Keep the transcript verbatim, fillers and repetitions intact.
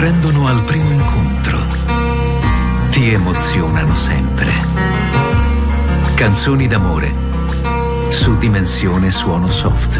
prendono al primo incontro, ti emozionano sempre. Canzoni d'amore su Dimensione Suono Soft.